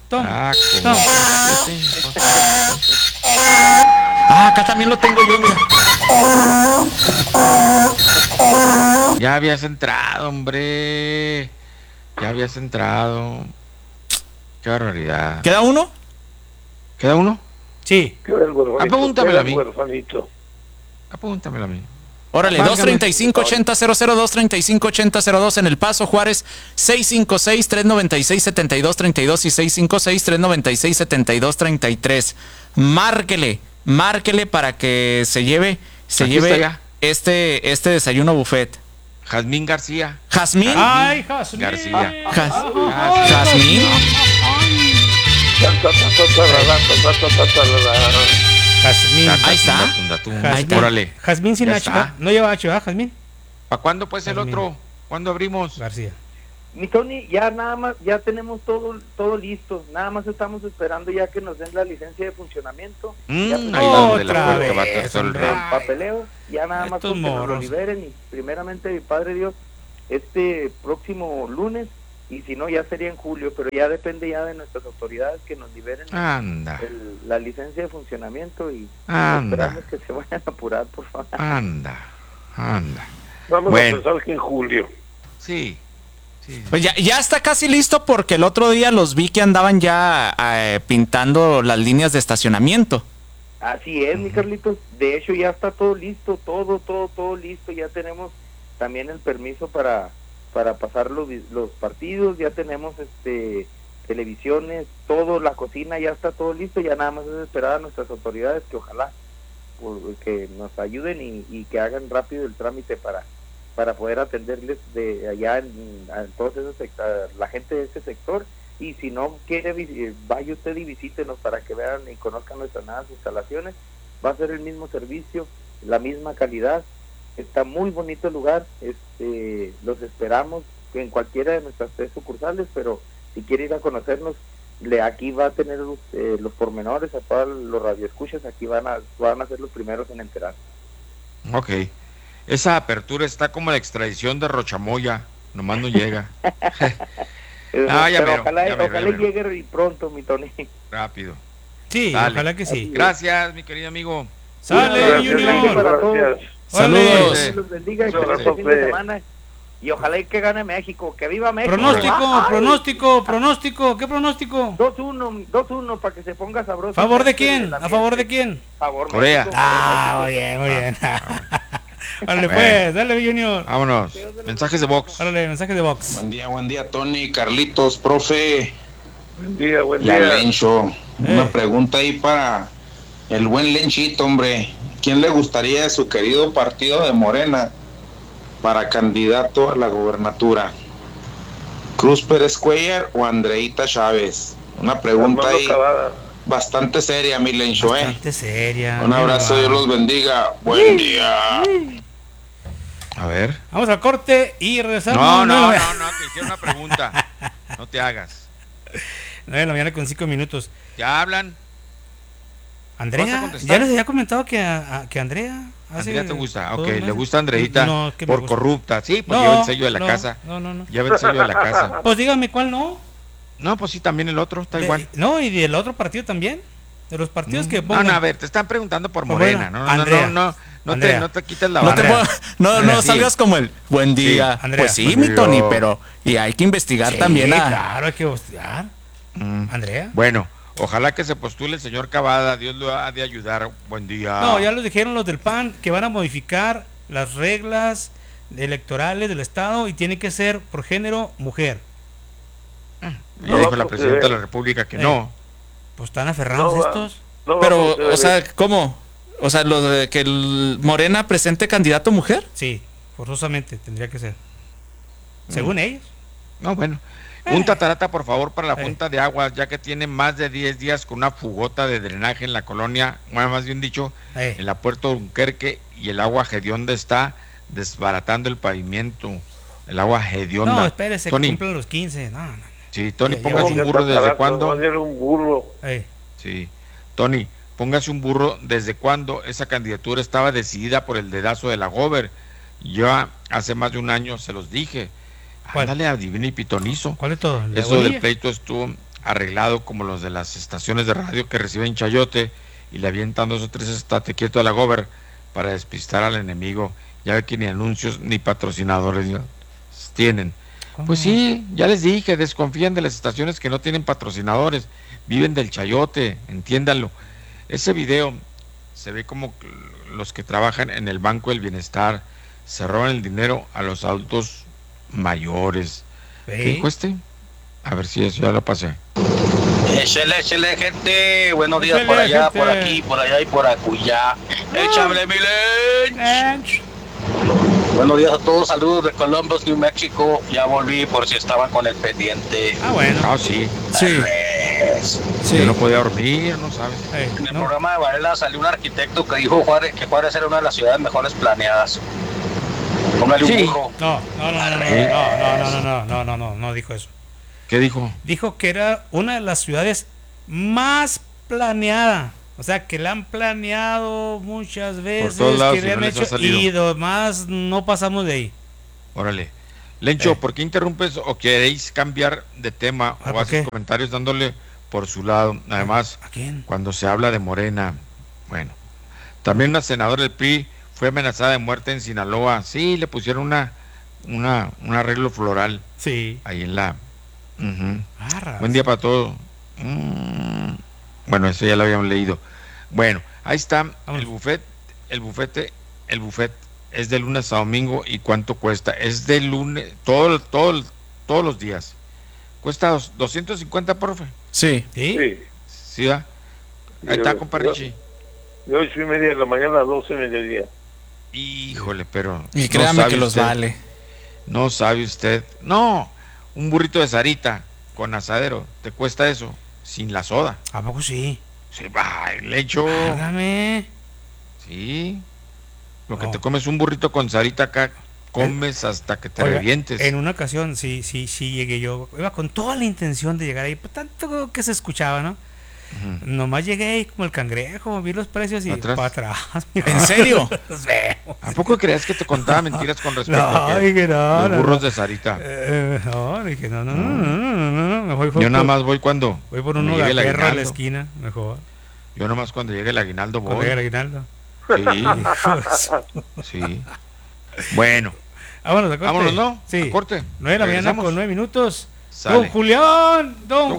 Acá también lo tengo yo, mira. Ya habías entrado, hombre. Ya habías entrado. Qué barbaridad. ¿Queda uno? ¿Queda uno? Sí. Apúntamelo a mí. Apúntamelo a mí. Órale, 235-8000, 235-8002 en El Paso, Juárez, 656-396-7232 y 656-396-7233. Márquele para que se lleve este desayuno buffet. Jazmín García. ¿Jazmín? Ay, Jazmín. García. ¿Jazmín? Jazmín. Ahí está. Órale. Jazmín sin Ya H, está. no lleva H, ¿verdad, Jazmín? ¿Para cuándo pues el Jazmín. otro? ¿Cuándo abrimos? García. Mi Tony, ya nada más, ya tenemos todo listo, nada más estamos esperando ya que nos den la licencia de funcionamiento. Ya Ahí donde la otra puerta va a vez, estar el el papeleo, ya nada más Estos con que nos lo morros. liberen y primeramente mi Padre Dios este próximo lunes, y si no ya sería en julio, pero ya depende ya de nuestras autoridades que nos liberen Anda. la licencia de funcionamiento y Anda. esperamos que se vayan a apurar, por favor. Anda. Vamos Bueno. a pensar que en julio. Sí. Pues ya está casi listo porque el otro día los vi que andaban ya pintando las líneas de estacionamiento. Así es, mi Carlitos. De hecho, ya está todo listo, todo listo. Ya tenemos también el permiso para pasar los partidos. Ya tenemos televisiones, todo, la cocina, ya está todo listo. Ya nada más es esperar a nuestras autoridades que ojalá que nos ayuden y que hagan rápido el trámite para poder atenderles de allá en todos esos la gente de ese sector. Y si no quiere, vaya usted y visítenos para que vean y conozcan nuestras nuevas instalaciones. Va a ser el mismo servicio, la misma calidad. Está muy bonito el lugar. Los esperamos en cualquiera de nuestras 3 sucursales, pero si quiere ir a conocernos, aquí va a tener los pormenores a todos los radioescuchas. Aquí van a ser los primeros en enterar. Ok. Esa apertura está como la extradición de Rochamoya, nomás no llega. Pero ojalá llegue y pronto, mi Tony. Rápido. Sí, Dale. ojalá que sí. Gracias, mi querido amigo. Sale, Junior. Gracias. Saludos. Dios los bendiga, excelente fin de semana. Y ojalá que gane México, que viva México. Pronóstico, ¿qué pronóstico? 2-1 para que se ponga sabroso. ¿A favor de quién? ¿A favor de quién? Favor Corea. México. Muy bien. Dale pues, dale, Junior. Vámonos. Mensajes de box. Dale, mensajes de box. Buen día, Tony, Carlitos, profe. Buen día. La Lencho. Una pregunta ahí para el buen Lenchito, hombre. ¿Quién le gustaría de su querido partido de Morena para candidato a la gobernatura? ¿Cruz Pérez Cuellar o Andreita Chávez? Una pregunta Armando ahí Cavada. bastante seria, mi Lencho, Bastante seria. Un abrazo, Dios los bendiga. Buen día. A ver. Vamos al corte y regresamos. No, te hicieron una pregunta. No te hagas. 9 de la mañana con 5 minutos. ¿Ya hablan? ¿Vas a Andrea, contestar? ya les había comentado que Andrea hace Andrea te gusta, ok, todos le meses. gusta Andreita No, que me por gusta. corrupta, sí, pues No, lleva el sello de la no, casa. no. Lleva el sello de la casa. Pues dígame cuál no. No, pues sí, también el otro, está igual. No, y del otro partido también. De los partidos que pongan. No, a ver, te están preguntando por Por Morena. Morena. No, Andrea. no te quites la No, te barra. no salgas como el buen día. Sí, Andrea. Pues sí, Buen mi día. Tony, pero y hay que investigar también a... Claro, hay que hostiar. Andrea. Bueno, ojalá que se postule el señor Cavada, Dios lo ha de ayudar. Buen día. No, ya lo dijeron los del PAN que van a modificar las reglas electorales del Estado y tiene que ser por género mujer. Ya dijo la presidenta de la República que no. Pues están aferrados estos. Pero, o sea, ¿cómo? O sea, lo de que el Morena presente candidato mujer. Sí, forzosamente tendría que ser. Según ellos. No, bueno. Un tatarata, por favor, para la Junta de Aguas, ya que tiene más de 10 días con una fugota de drenaje en la colonia, más bien dicho, en la Puerta Dunkerque, y el agua hedionda está desbaratando el pavimento. El agua hedionda. No, espérese, Tony. que cumplan los 15. No. Sí, Tony, Ya, póngase ya. un burro desde cuándo. Va a ser un burro. Sí, Tony, póngase un burro desde cuándo esa candidatura estaba decidida por el dedazo de la Gober. Ya hace más de un año se los dije. Ándale, adivina y pitonizo. ¿Cuál es todo? ¿La Eso del bolilla? pleito estuvo arreglado como los de las estaciones de radio que reciben chayote y le avientan 2 o 3 estate quieto a la Gober para despistar al enemigo. Ya ve que ni anuncios ni patrocinadores tienen. Pues sí, ya les dije, desconfían de las estaciones que no tienen patrocinadores, viven del chayote, entiéndanlo. Ese video se ve como los que trabajan en el Banco del Bienestar se roban el dinero a los adultos mayores. ¿Qué dijo este? A ver si eso ya lo pasé. Échale, gente. Buenos días Échale, por allá, gente. por aquí, por allá y por acullá. Échale, mi Lench. Buenos días a todos. Saludos de Columbus, New Mexico. Ya volví por si estaban con el pendiente. Ah, bueno. Ah, sí. Sí. Sí. Yo no podía dormir, no sabes. En el programa de Varela salió un arquitecto que dijo que Juárez era una de las ciudades mejores planeadas. Póngale un burro. No dijo eso. ¿Qué dijo? Dijo que era una de las ciudades más planeada. O sea, que la han planeado muchas veces, lados, que le han hecho y demás no pasamos de ahí. Órale. Lencho, ¿por qué interrumpes o queréis cambiar de tema o haces comentarios dándole por su lado? Además, ¿a quién? Cuando se habla de Morena, bueno, también una senadora del PRI fue amenazada de muerte en Sinaloa. Sí, le pusieron un arreglo floral. Sí. Ahí en la... Buen día para todos. Bueno, eso ya lo habíamos leído. Bueno, ahí está. El buffet es de lunes a domingo. ¿Y cuánto cuesta? Es de lunes, todos los días. Cuesta 250, profe. Sí. Sí, ¿va? Ahí está, compa Richie. De 8:30 de la mañana a 12 de mediodía. Híjole, pero... Y créame que los vale. No sabe usted. No, un burrito de Sarita con asadero, ¿te cuesta eso? Sin la soda. ¿A poco sí? Sí, va, le echo. Hágame. Sí. Lo que te comes un burrito con Sarita acá, comes hasta que te revientes. En una ocasión, sí, llegué yo. Iba con toda la intención de llegar ahí, por tanto que se escuchaba, ¿no? Nomás llegué ahí como el cangrejo, vi los precios y para atrás. ¿En serio? ¿A poco crees que te contaba mentiras con respecto a los burros de Sarita? No, dije no. Yo nada más voy cuando voy por uno de perra a la esquina, mejor. Yo nada más cuando llegue el aguinaldo voy. ¿Cuando llegue el aguinaldo? Sí. Bueno. Vámonos, ¿no? Sí. A corte. 9 de la mañana con 9 minutos. Sale. Don Julián.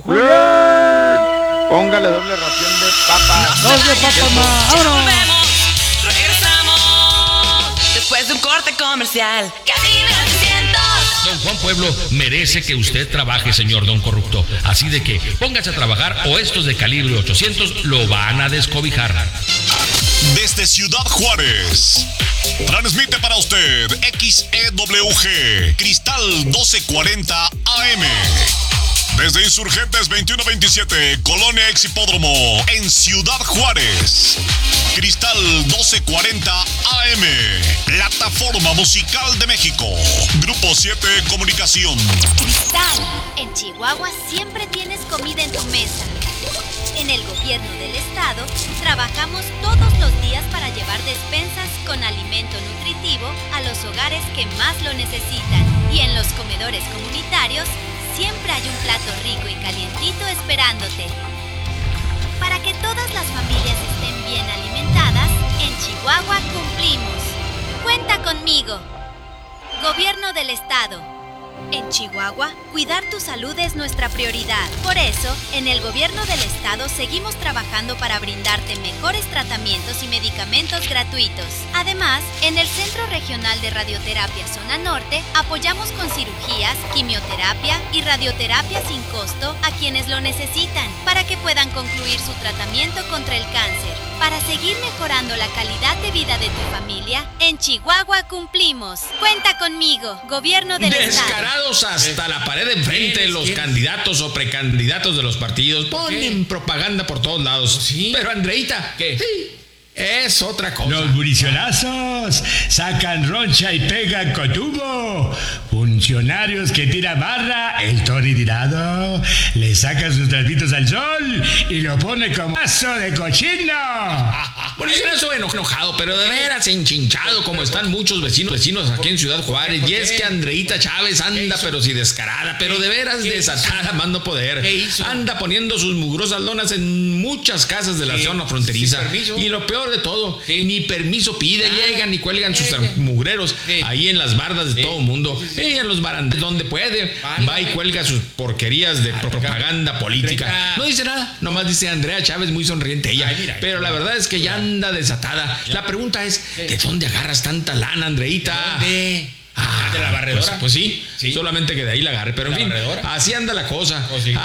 Póngale doble ración de papas. Dos de papas más. ¡Vámonos! Regresamos después de un corte comercial. Casi 900. Don Juan Pueblo merece que usted trabaje, señor Don Corrupto. Así de que póngase a trabajar o estos de calibre 800 lo van a descobijar. Desde Ciudad Juárez, transmite para usted XEWG Cristal 1240 AM. Desde Insurgentes 2127, Colonia Ex Hipódromo, en Ciudad Juárez. Cristal 1240 AM, Plataforma Musical de México. Grupo 7 Comunicación. Cristal, en Chihuahua siempre tienes comida en tu mesa. En el gobierno del estado, trabajamos todos los días para llevar despensas con alimento nutritivo a los hogares que más lo necesitan. Y en los comedores comunitarios, siempre hay un plato rico y calientito esperándote. Para que todas las familias estén bien alimentadas, en Chihuahua cumplimos. Cuenta conmigo. Gobierno del Estado. En Chihuahua, cuidar tu salud es nuestra prioridad. Por eso, en el Gobierno del Estado seguimos trabajando para brindarte mejores tratamientos y medicamentos gratuitos. Además, en el Centro Regional de Radioterapia Zona Norte, apoyamos con cirugías, quimioterapia y radioterapia sin costo a quienes lo necesitan, para que puedan concluir su tratamiento contra el cáncer. Para seguir mejorando la calidad de vida de tu familia, en Chihuahua cumplimos. Cuenta conmigo, Gobierno del Estado. Descarados hasta la pared de enfrente, los candidatos o precandidatos de los partidos ponen propaganda por todos lados. ¿Sí? Pero Andreita, ¿qué? Sí, es otra cosa. Los buricionazos sacan roncha y pegan con tubo. Funcionarios que tiran barra, el Tony tirado, le saca sus trapitos al sol y lo pone como mazo de cochino. Buricionazo enojado, pero de veras enchinchado, como están muchos vecinos aquí en Ciudad Juárez. Y es que Andreita Chávez anda, pero si descarada, pero de veras desatada, más no poder. Anda poniendo sus mugrosas lonas en muchas casas de la zona fronteriza. Y lo peor de todo, ni permiso pide, llegan y cuelgan sus mugreros ahí en las bardas de todo el mundo, en los barandes, donde puede, va y cuelga sus porquerías de propaganda política. No dice nada, nomás dice Andrea Chávez, muy sonriente ella, pero la verdad es que ya anda desatada. La pregunta es, ¿de dónde agarras tanta lana, Andreita? ¿De la barredora? Pues sí, solamente que de ahí la agarre, pero en fin, así anda la cosa,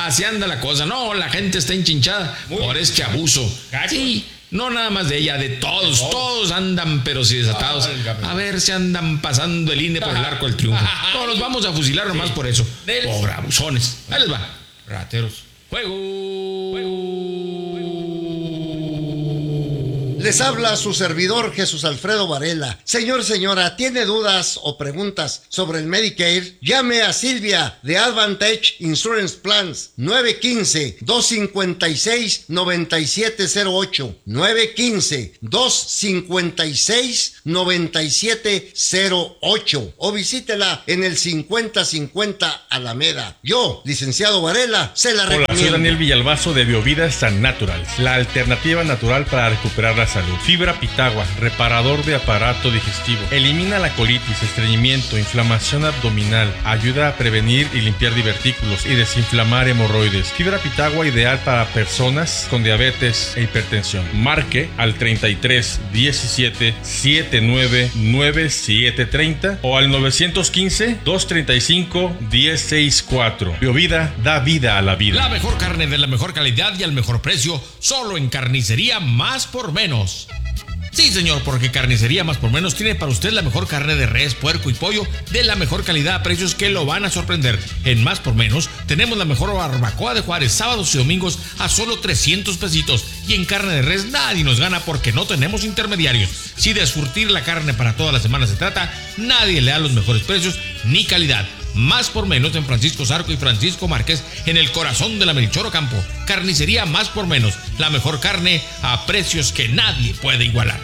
no, la gente está enchinchada por este abuso. Sí. No nada más de ella, de todos andan pero si desatados. A ver si andan pasando el INE por el Arco del Triunfo. Todos los vamos a fusilar nomás por eso. Pobre abusones. Ahí les va. Rateros. Les habla su servidor Jesús Alfredo Varela. Señor, señora, ¿tiene dudas o preguntas sobre el Medicare? Llame a Silvia de Advantage Insurance Plans 915-256-9708 915-256-9708 o visítela en el 5050 Alameda. Yo, licenciado Varela, se la recomiendo. Hola, soy Daniel Villalbazo de Biovida San Naturals, la alternativa natural para recuperar la salud. Fibra Pitagua, reparador de aparato digestivo. Elimina la colitis, estreñimiento, inflamación abdominal. Ayuda a prevenir y limpiar divertículos y desinflamar hemorroides. Fibra Pitagua ideal para personas con diabetes e hipertensión. Marque al 33 17 79 97 30 o al 915 235 1064. Biovida da vida a la vida. La mejor carne de la mejor calidad y al mejor precio, solo en Carnicería Más por Menos. Sí, señor, porque Carnicería Más por Menos tiene para usted la mejor carne de res, puerco y pollo de la mejor calidad a precios que lo van a sorprender. En Más por Menos tenemos la mejor barbacoa de Juárez sábados y domingos a solo 300 pesitos. Y en carne de res nadie nos gana porque no tenemos intermediarios. Si de surtir la carne para toda la semana se trata, nadie le da los mejores precios ni calidad. Más por Menos en Francisco Zarco y Francisco Márquez, en el corazón de la Melchor Ocampo. Carnicería Más por Menos, la mejor carne a precios que nadie puede igualar.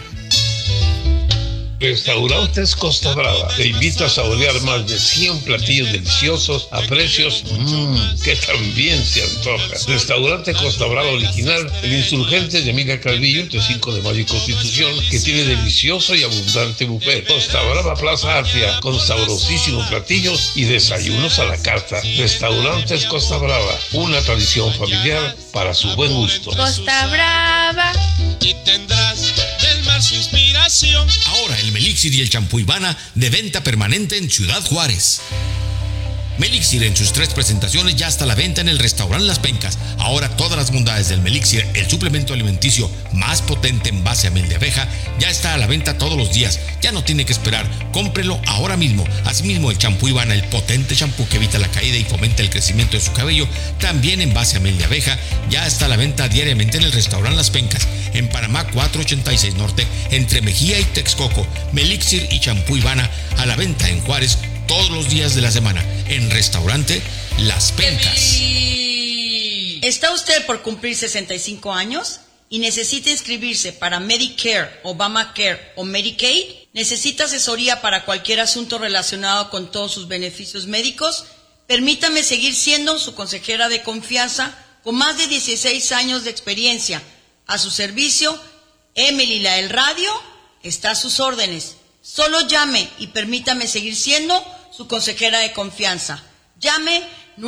Restaurantes Costa Brava te invita a saborear más de 100 platillos deliciosos a precios que también se antoja. Restaurante Costa Brava original, el Insurgentes de Emilia Calvillo, entre 5 de Mayo y Constitución, que tiene delicioso y abundante buffet. Costa Brava Plaza Atria, con sabrosísimos platillos y desayunos a la carta. Restaurantes Costa Brava, una tradición familiar para su buen gusto. Costa Brava. Y tendrás del mar su inspiración. Ahora el Melixir y el champú Ivana de venta permanente en Ciudad Juárez. Melixir en sus 3 presentaciones ya está a la venta en el restaurante Las Pencas. Ahora todas las bondades del Melixir, el suplemento alimenticio más potente en base a miel de abeja, ya está a la venta todos los días. Ya no tiene que esperar, cómprelo ahora mismo. Asimismo el champú Ivana, el potente champú que evita la caída y fomenta el crecimiento de su cabello, también en base a miel de abeja, ya está a la venta diariamente en el restaurante Las Pencas, en Panamá 486 Norte, entre Mejía y Texcoco. Melixir y champú Ivana a la venta en Juárez todos los días de la semana, en restaurante Las Pencas. ¿Está usted por cumplir 65 años y necesita inscribirse para Medicare, Obamacare o Medicaid? ¿Necesita asesoría para cualquier asunto relacionado con todos sus beneficios médicos? Permítame seguir siendo su consejera de confianza con más de 16 años de experiencia. A su servicio, Emily la del radio está a sus órdenes. Solo llame y permítame seguir siendo su consejera de confianza. Llame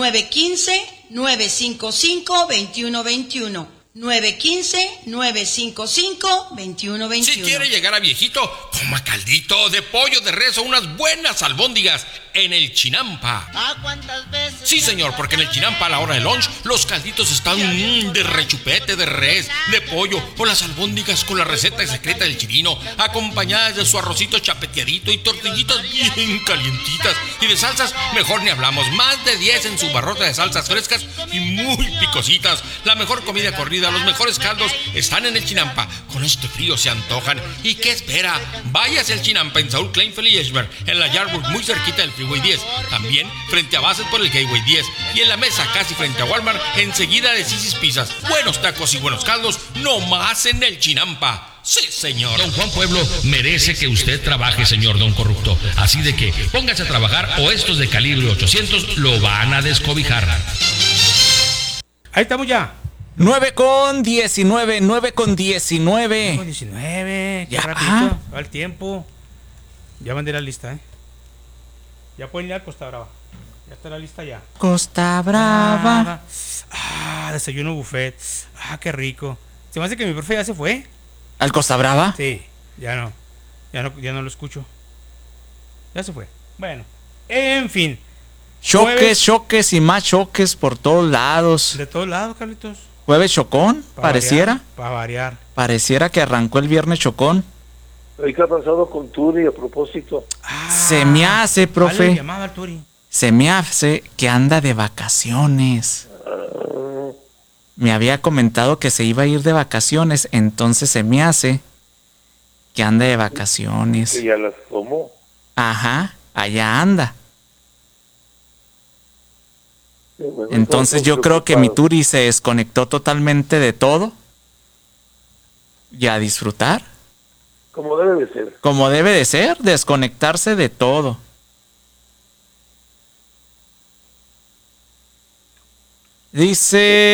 915-955-2121. 915-955-2121. Si quiere llegar a viejito, coma caldito de pollo de res o unas buenas albóndigas en el Chinampa. ¿Cuántas veces? Sí, señor, porque en el Chinampa a la hora de lunch los calditos están de rechupete, de res, de pollo o las albóndigas con la receta secreta del chirino, acompañadas de su arrocito chapeteadito y tortillitas bien calientitas. Y de salsas, mejor ni hablamos. Más de 10 en su barrota de salsas frescas y muy picositas. La mejor comida corrida, los mejores caldos están en el Chinampa. Con este frío se antojan. ¿Y qué espera? Váyase al Chinampa en Saúl Kleinfeld y Eschberg, en la Yardwood, muy cerquita del Freeway 10. También frente a Bassett por el Gateway 10. Y en la mesa casi frente a Walmart, enseguida de Sisi's Pizzas. Buenos tacos y buenos caldos, no más en el Chinampa. Sí, señor. Don Juan Pueblo merece que usted trabaje, señor Don Corrupto. Así de que póngase a trabajar o estos de calibre 800 lo van a descobijar. Ahí estamos ya. 9:19. 9:19. Ya rapidito, va el tiempo. Ya mandé la lista, Ya pueden ir a Costa Brava. Ya está la lista ya. Costa Brava. Desayuno buffet. Qué rico. Se me hace que mi profe ya se fue. ¿Al Costa Brava? Sí, ya no lo escucho. Ya se fue. Bueno, en fin. Choques y más choques por todos lados. De todos lados, Carlitos. Jueves chocón, pareciera. Para variar. Pareciera que arrancó el viernes chocón. ¿Qué ha pasado con Turi a propósito? Se me hace, profe. Llamaba al Turi. Se me hace que anda de vacaciones. me había comentado que se iba a ir de vacaciones, entonces se me hace que anda de vacaciones. Que ya las tomó. Ajá, allá anda. Bueno, Entonces estoy yo creo que mi preocupado. Turi se desconectó totalmente de todo y a disfrutar. Como debe de ser. Como debe de ser, desconectarse de todo. Dice...